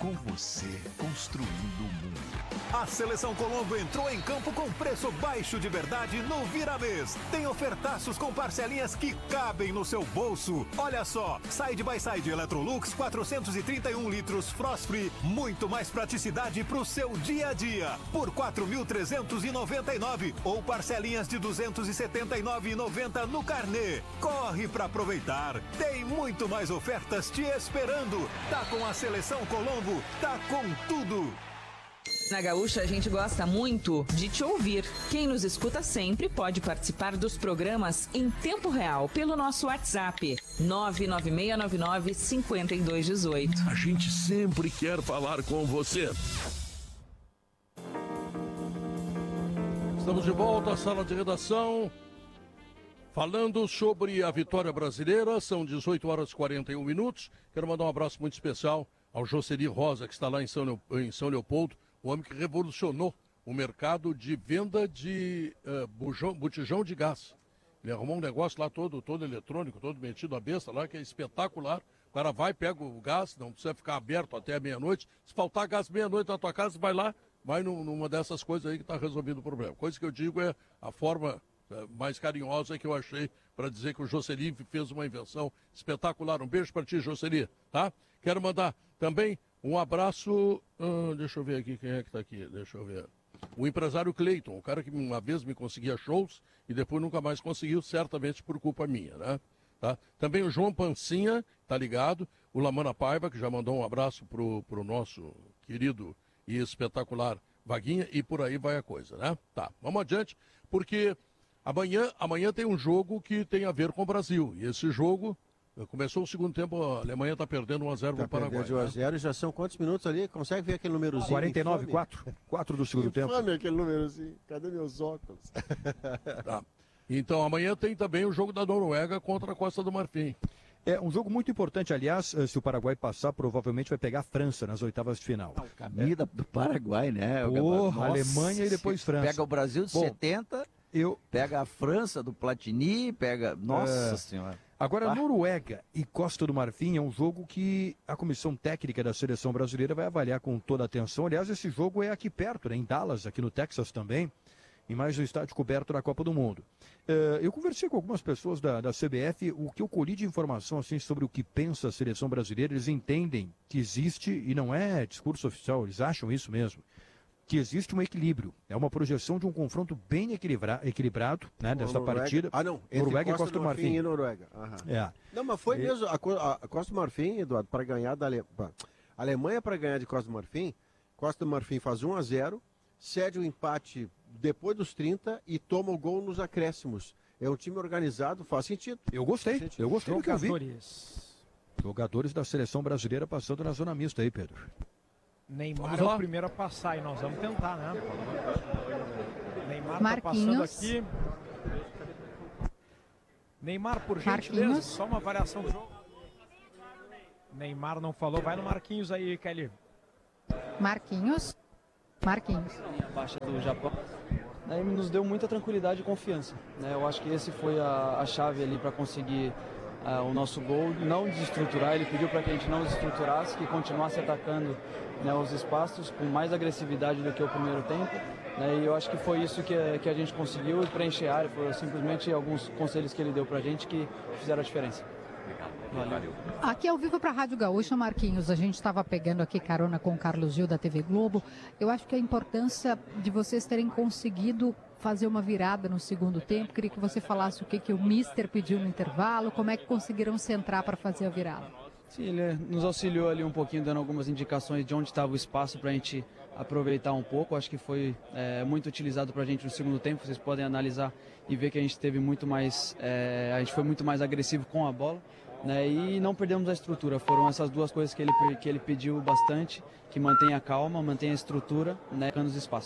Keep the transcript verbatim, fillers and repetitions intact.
com você, construindo o mundo. A Seleção Colombo entrou em campo com preço baixo de verdade no Viramês. Tem ofertaços com parcelinhas que cabem no seu bolso. Olha só, Side by Side Electrolux quatrocentos e trinta e um litros Frost Free. Muito mais praticidade pro seu dia a dia. Por quatro mil trezentos e noventa e nove reais ou parcelinhas de duzentos e setenta e nove reais e noventa centavos no carnê. Corre pra aproveitar. Tem muito mais ofertas te esperando. Tá com a Seleção Colombo, tá com tudo. Na Gaúcha, a gente gosta muito de te ouvir. Quem nos escuta sempre pode participar dos programas em tempo real pelo nosso WhatsApp nove nove seis nove nove cinco dois um oito. A gente sempre quer falar com você. Estamos de volta à sala de redação, falando sobre a vitória brasileira. São dezoito horas e quarenta e um minutos. Quero mandar um abraço muito especial ao Jocely Rosa, que está lá em São, Leo, em São Leopoldo, o homem que revolucionou o mercado de venda de uh, bujão, botijão de gás. Ele arrumou um negócio lá todo, todo eletrônico, todo metido a besta lá, que é espetacular. O cara vai, pega o gás, não precisa ficar aberto até a meia-noite. Se faltar gás meia-noite na tua casa, vai lá, vai numa dessas coisas aí que está resolvendo o problema. Coisa que eu digo é a forma uh, mais carinhosa que eu achei para dizer que o Jocely fez uma invenção espetacular. Um beijo para ti, Jocely, tá? Quero mandar também um abraço, uh, deixa eu ver aqui quem é que está aqui, deixa eu ver. O empresário Cleiton, o cara que uma vez me conseguia shows e depois nunca mais conseguiu, certamente por culpa minha, né? Tá? Também o João Pancinha, tá ligado? O Lamana Paiva, que já mandou um abraço pro, pro nosso querido e espetacular Vaguinha, e por aí vai a coisa, né? Tá, vamos adiante, porque amanhã, amanhã tem um jogo que tem a ver com o Brasil, e esse jogo... Começou o segundo tempo, a Alemanha está perdendo um a zero tá no Paraguai. de um a zero, né? Já são quantos minutos ali? Consegue ver aquele númerozinho? quarenta e nove, quatro. quatro do segundo tempo. Infame aquele númerozinho. Cadê meus óculos? Tá. Então, amanhã tem também o jogo da Noruega contra a Costa do Marfim. É um jogo muito importante, aliás, se o Paraguai passar, provavelmente vai pegar a França nas oitavas de final. Não, caminho é. do Paraguai, né? Porra, Alemanha e depois França. Pega o Brasil de Bom, setenta, eu... pega a França do Platini, pega... Nossa é... Senhora. Agora, ah. Noruega e Costa do Marfim é um jogo que a comissão técnica da seleção brasileira vai avaliar com toda a atenção. Aliás, esse jogo é aqui perto, né? Em Dallas, aqui no Texas também, e mais no estádio coberto da Copa do Mundo. Uh, eu conversei com algumas pessoas da, da C B F, o que eu colhi de informação assim, sobre o que pensa a seleção brasileira, eles entendem que existe, e não é discurso oficial, eles acham isso mesmo, que existe um equilíbrio. É uma projeção de um confronto bem equilibra, equilibrado, né, dessa partida. Ah, não. Entre Noruega Costa e Costa do Marfim. e Noruega. Aham. É. Não, mas foi e... mesmo. A, a Costa do Marfim, Eduardo, para ganhar da Ale... a Alemanha, para ganhar de Costa do Marfim, Costa do Marfim faz um a zero, cede o empate depois dos trinta e toma o gol nos acréscimos. É um time organizado, faz sentido. Eu gostei. Sentido. Eu gostei do que eu vi. Jogadores. Jogadores da seleção brasileira passando na zona mista aí, Pedro. Neymar é o primeiro a passar e nós vamos tentar, né? Neymar Marquinhos. Tá passando aqui. Neymar, por gentileza, Marquinhos. só uma variação do jogo. Neymar não falou, vai no Marquinhos aí, Kelly. Marquinhos. Marquinhos. Baixa do Japão. Daí nos deu muita tranquilidade e confiança, né? Eu acho que esse foi a, a chave ali para conseguir uh, o nosso gol, não desestruturar. Ele pediu para que a gente não desestruturasse, que continuasse atacando, né, os espaços com mais agressividade do que o primeiro tempo, né? E eu acho que foi isso que, que a gente conseguiu e preencher a área. Foram simplesmente alguns conselhos que ele deu para a gente que fizeram a diferença. Valeu. Aqui ao vivo para a Rádio Gaúcha, Marquinhos, a gente estava pegando aqui carona com o Carlos Gil da T V Globo. Eu acho que a importância de vocês terem conseguido fazer uma virada no segundo tempo, queria que você falasse o que, que o Mister pediu no intervalo, como é que conseguiram centrar para fazer a virada. Sim, ele nos auxiliou ali um pouquinho, dando algumas indicações de onde estava o espaço para a gente aproveitar um pouco. Acho que foi é, muito utilizado para a gente no segundo tempo. Vocês podem analisar e ver que a gente teve muito mais, é, a gente foi muito mais agressivo com a bola, né, e não perdemos a estrutura. Foram essas duas coisas que ele, que ele pediu bastante, que mantém a calma, mantém a estrutura, né, nos espaços.